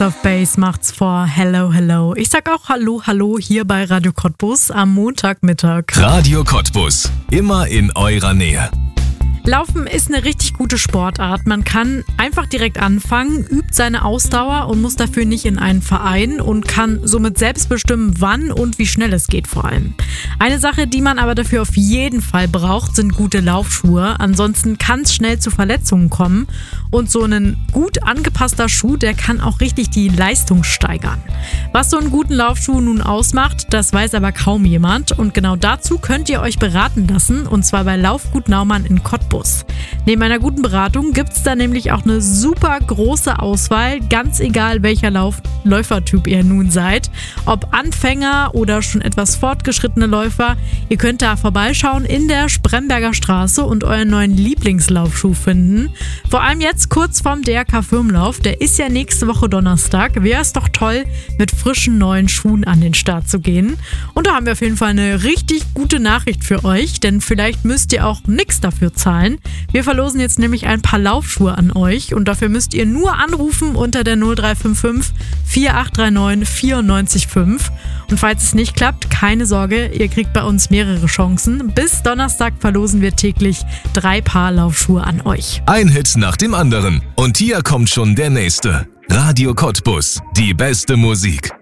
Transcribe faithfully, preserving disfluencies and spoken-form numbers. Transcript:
of Bass macht's vor Hello, Hello. Ich sag auch Hallo, Hallo hier bei Radio Cottbus am Montagmittag. Radio Cottbus, immer in eurer Nähe. Laufen ist eine richtig gute Sportart. Man kann einfach direkt anfangen, übt seine Ausdauer und muss dafür nicht in einen Verein und kann somit selbst bestimmen, wann und wie schnell es geht vor allem. Eine Sache, die man aber dafür auf jeden Fall braucht, sind gute Laufschuhe. Ansonsten kann es schnell zu Verletzungen kommen und so ein gut angepasster Schuh, der kann auch richtig die Leistung steigern. Was so einen guten Laufschuh nun ausmacht, das weiß aber kaum jemand und genau dazu könnt ihr euch beraten lassen und zwar bei Laufgut Naumann in Cottbus. Neben einer guten Beratung gibt es da nämlich auch eine super große Auswahl, ganz egal welcher Lauf- Läufertyp ihr nun seid. Ob Anfänger oder schon etwas fortgeschrittene Läufer, ihr könnt da vorbeischauen in der Spremberger Straße und euren neuen Lieblingslaufschuh finden. Vor allem jetzt kurz vorm D R K-Firmenlauf, der ist ja nächste Woche Donnerstag, wäre es doch toll, mit frischen neuen Schuhen an den Start zu gehen. Und da haben wir auf jeden Fall eine richtig gute Nachricht für euch, denn vielleicht müsst ihr auch nichts dafür zahlen. Wir verlosen jetzt nämlich ein paar Laufschuhe an euch und dafür müsst ihr nur anrufen unter der null drei fünf fünf vier acht drei neun vier neun fünf. Und falls es nicht klappt, keine Sorge, ihr kriegt bei uns mehrere Chancen. Bis Donnerstag verlosen wir täglich drei Paar Laufschuhe an euch. Ein Hit nach dem anderen. Und hier kommt schon der nächste. Radio Cottbus, die beste Musik.